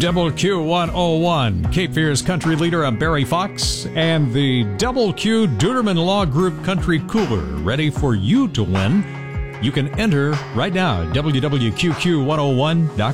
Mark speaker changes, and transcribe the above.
Speaker 1: Double Q 101, Cape Fear's country leader, Barry Fox, and the Double Q Duderman Law Group Country Cooler, ready for you to win. You can enter right now at wwq101.com.